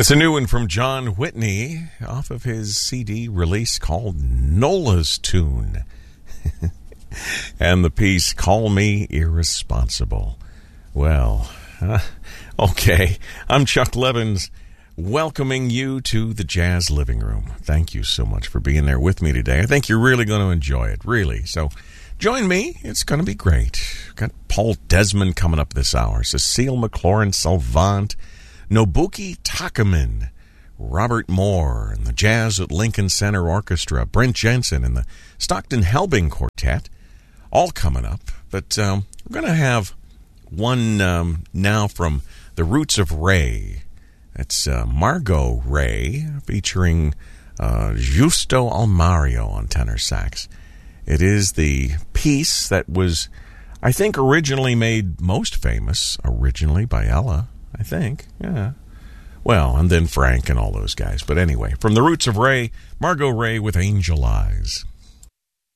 It's a new one from John Whitney off of his CD release called Nola's Tune. And the piece, Call Me Irresponsible. Well, okay. I'm Chuck Levins, welcoming you to the Jazz Living Room. Thank you so much for being there with me today. I think you're really going to enjoy it, really. So join me. It's going to be great. Got Paul Desmond coming up this hour, Cecile McLaurin Salvant, Nobuki Takaman, Robert Moore, and the Jazz at Lincoln Center Orchestra, Brent Jensen, and the Stockton Helbing Quartet, all coming up. But we're going to have one now from the Roots of Ray. That's Margot Ray, featuring Justo Almario on tenor sax. It is the piece that was, I think, originally made most famous, originally by Ella, I think, yeah. Well, and then Frank and all those guys. But anyway, from the Roots of Ray, Margot Ray with Angel Eyes.